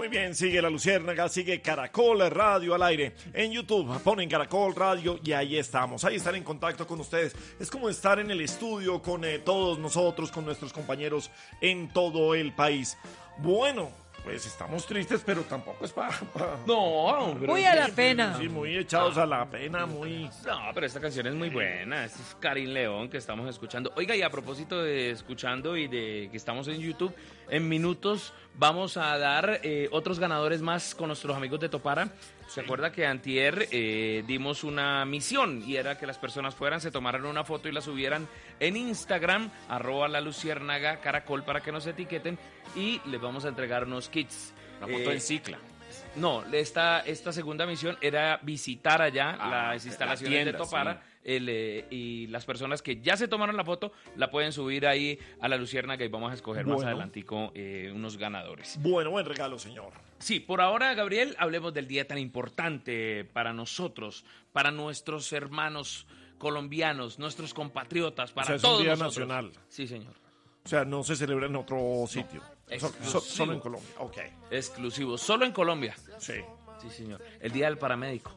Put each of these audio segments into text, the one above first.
Muy bien, sigue La Luciérnaga, sigue Caracol Radio al aire. En YouTube ponen Caracol Radio y ahí estamos. Ahí estar en contacto con ustedes. Es como estar en el estudio con todos nosotros, con nuestros compañeros en todo el país. Bueno, pues estamos tristes, pero tampoco es para... No, muy a la pena. Sí, muy echados a la pena, muy... No, pero esta canción es muy buena. Este es Karin León que estamos escuchando. Oiga, y a propósito de escuchando y de que estamos en YouTube, en minutos vamos a dar otros ganadores más con nuestros amigos de Topara. ¿Se acuerda que antier dimos una misión y era que las personas fueran, se tomaran una foto y la subieran en Instagram, @laluciérnaga caracol para que nos etiqueten y les vamos a entregar unos kits. Una foto en cicla. No, esta segunda misión era visitar allá las instalaciones tienda, de Topara y las personas que ya se tomaron la foto la pueden subir ahí a La Luciérnaga y vamos a escoger más adelantico unos ganadores. Bueno, buen regalo, señor. Sí, por ahora, Gabriel, hablemos del día tan importante para nosotros, para nuestros hermanos colombianos, nuestros compatriotas, para es todos un día nosotros. nacional. Sí, señor. O sea, no se celebra en otro sitio. Exclusivo. Solo en Colombia. Ok. Exclusivo, solo en Colombia. Sí. Sí, señor. El día del paramédico.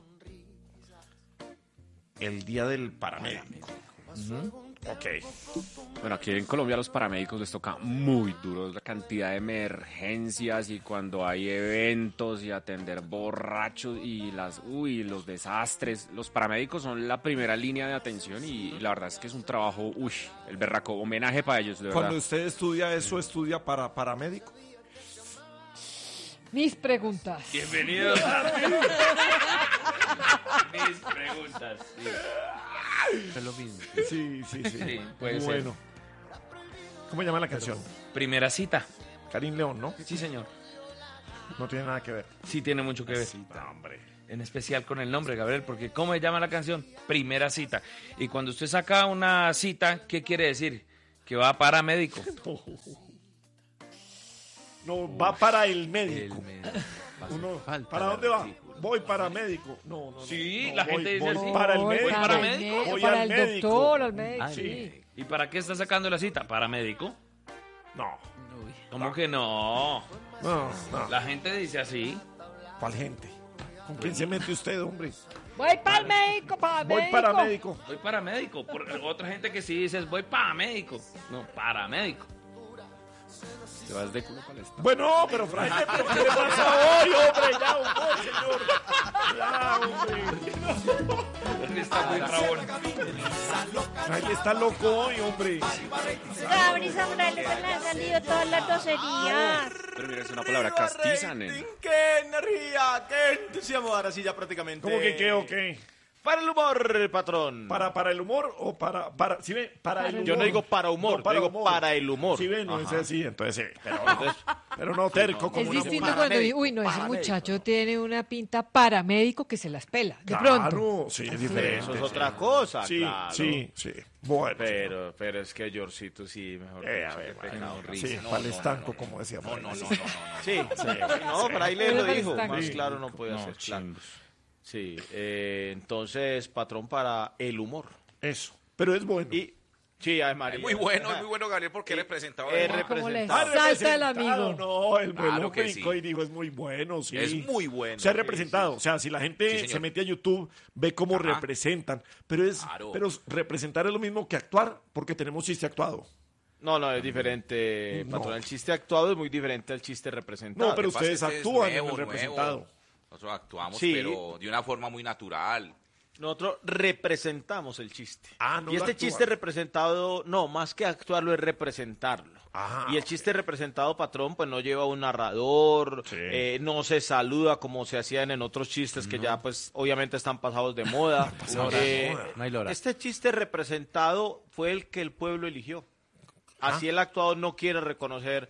El día del paramédico. Ok. Bueno, aquí en Colombia a los paramédicos les toca muy duro la cantidad de emergencias y cuando hay eventos y atender borrachos y los desastres. Los paramédicos son la primera línea de atención y la verdad es que es un trabajo, el berraco, homenaje para ellos, de verdad. Cuando usted estudia eso, ¿estudia para paramédico? Mis preguntas. Bienvenidos a mis preguntas. Sí. Es lo mismo. Sí. Sí, puede bueno. ¿Cómo llama la canción? Primera cita. Karin León, ¿no? Sí, señor. No tiene nada que ver. Sí, tiene mucho que ver. No, hombre. En especial con el nombre, Gabriel, porque ¿cómo se llama la canción? Primera cita. Y cuando usted saca una cita, ¿qué quiere decir? Que va para médico. No, va para el médico. El médico. Uno, ¿para dónde va? Voy para médico. No. Sí, no, la gente dice voy así. para el Voy médico. para médico. Voy para al el médico. doctor, al médico. Sí. ¿Y para qué está sacando la cita? ¿Para médico? No. ¿Cómo que no? No. La gente dice así. ¿Cuál gente? ¿Con quién se mete usted, hombre? Voy para el médico, Voy para médico. Voy para médico. Otra gente que sí dice voy para médico. No, para médico. Te vas de culo para el estado. Bueno, pero Fraile, ¿pero qué le pasa hoy, hombre? Ya, humor, señor. Ya, hombre. Está muy rabón. Fraile está loco hoy, hombre. Gabri Zambrano se le han salido todas las groserías. Pero mira, es una palabra castiza, nene. ¡Qué energía! ¡Qué entusiasmo! Ahora sí, ya prácticamente. ¿Cómo que qué o qué? Para el humor, patrón. ¿Para el humor o para ¿sí ve? Para el humor. Yo no digo para humor, No, para yo digo humor. para el humor. Sí, ve, no es Ajá. así, entonces sí. Pero no terco como Es una distinto mujer. cuando dice, uy, no, ese muchacho tiene una pinta paramédico que se las pela. De pronto. Claro, sí, es diferente. Eso es otra cosa, Sí, claro. sí. Bueno. Pero es que Georgito sí, mejor A dicho, ver, qué pecado, sí, risa. para el estanco, como decía. No. Sí, no, Fraile lo dijo, más claro no puede ser, claro. Sí, entonces, patrón, para el humor. Eso, pero es bueno. Y, sí, además, Es muy bueno, Gabriel, porque representaba. Como le representado. salta el amigo. No, el Claro melón que brincó sí. y dijo, es muy bueno, sí. Es muy bueno. O sea, sí, representado. sí. O sea, si la gente Sí, señor. se mete a YouTube, ve cómo Ajá. representan. Pero Claro. representar es lo mismo que actuar, porque tenemos chiste actuado. No, es diferente, No. patrón. El chiste actuado es muy diferente al chiste representado. No, pero Lo que pasa ustedes es que es actúan en nuevo, el nuevo. representado. Nosotros actuamos, Sí. pero de una forma muy natural. Nosotros representamos el chiste. Ah, no y lo este actúa. chiste representado, no, más que actuarlo es representarlo. Ajá, Y el chiste representado, patrón, pues no lleva un narrador, Sí. no se saluda como se hacían en otros chistes que ya pues obviamente están pasados de moda. No hay lora. Este chiste representado fue el que el pueblo eligió. Así el actuado no quiere reconocer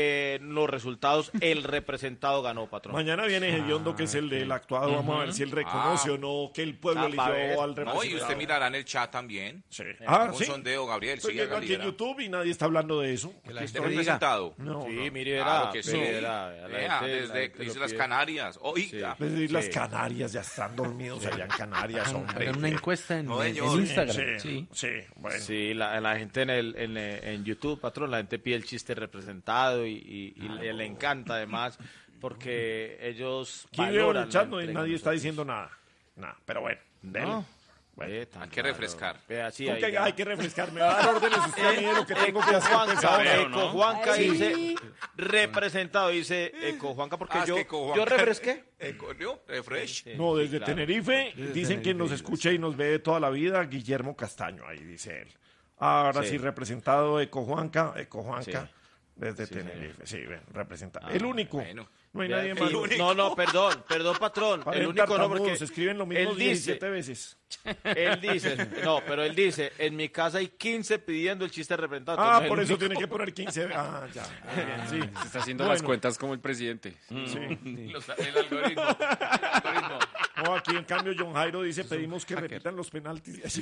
los resultados, el representado ganó, patrón. Mañana viene Hediondo, que es el del actuado. Vamos a ver si él reconoce o no que el pueblo Ah, pa' ver. eligió al No, representado. y usted mirará en el chat también. Sí. Un ¿Sí? sondeo, Gabriel. Estoy Sí, viendo aquí en Gabriela. YouTube y nadie está hablando de eso. ¿De representado? No, Sí, no. mire, Claro verá, que sí. mire, verá, la Vea, gente- la desde gente lo Islas pide. Canarias. Oiga. Desde Islas Canarias ya están dormidos allá en Canarias, hombre. Hagan una encuesta No, señor. Instagram. Sí, bueno. Sí, la gente en YouTube, patrón, la gente pide el chiste representado y le encanta además. porque ellos Aquí veo en valoran el chat, la no, entrega nadie de está nosotros. diciendo nada. Nada, pero bueno, dele. No. Bueno. Tan Hay que raro. refrescar. Vea, sí, ¿Cómo ahí que ya. hay que refrescar? Me va a dar órdenes usted a mí de lo que tengo que hacer. pues, ahora. Eco Juanca Ay. dice, representado, dice Eco Juanca, porque Ah, es yo, que con yo Juanca- refresqué. ¿No? Refresh. Sí, No, sí, desde claro. Tenerife dicen que nos escucha y nos ve de toda la vida Guillermo Castaño, ahí dice él. Ahora sí, Sí. representado Eco Juanca, Sí. desde Sí, Tenerife. Sí, ven, representado. El único. bueno. No hay Vea, nadie el más. único- No, perdón, patrón. Para El único no, porque se escriben lo mismo él dice, 17 veces. él dice, en mi casa hay 15 pidiendo el chiste representado. Ah, entonces por el eso único- tiene que poner 15. Ah, ya. Sí. Se está haciendo Bueno. las cuentas como el presidente. Sí. El algoritmo. No, aquí en cambio John Jairo dice, pedimos que repitan los penaltis.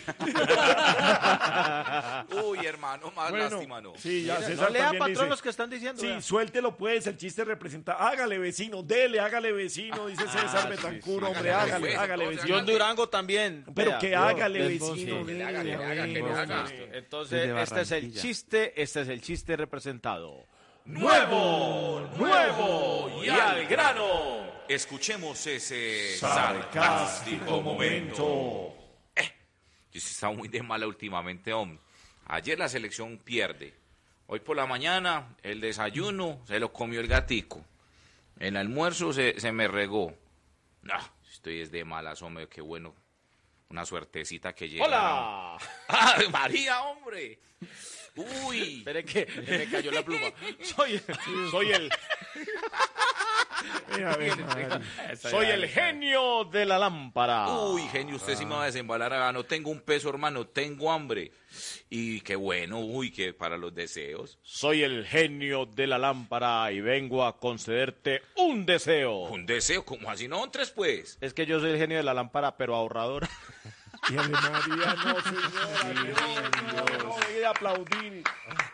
Uy, hermano, más lástima, no. Sí, ya Mira, César no lea también patrón dice, los que están diciendo. sí, vea. suéltelo pues, el chiste representa. Hágale vecino, dele, hágale vecino, dice César Betancur, hombre, hágale, Pues, hágale entonces, vecino. John Durango también. Pero vea. que hágale les- vecino, sí. dele, haga, que le haga, que le bueno, haga. Entonces, Desde este es el chiste representado. Nuevo y al grano. Escuchemos ese sarcástico momento. Yo sí estaba muy de mala últimamente, hombre. Ayer la selección pierde. Hoy por la mañana el desayuno se lo comió el gatico. El almuerzo se me regó. No, estoy es de malas, hombre, qué bueno. Una suertecita que llega. ¡Hola! ¡Ah, María, hombre! ¡Uy! Espere que me cayó la pluma. Soy el Mira, ven, madre. soy el genio de la lámpara. Uy, genio, usted sí me va a desembalar acá. No tengo un peso, hermano, tengo hambre. Y qué bueno, uy, que para los deseos. Soy el genio de la lámpara y vengo a concederte un deseo. Un deseo, como así? No, tres pues. Es que yo soy el genio de la lámpara, pero ahorrador. Y Ave María, no, señora, no, deje de aplaudir.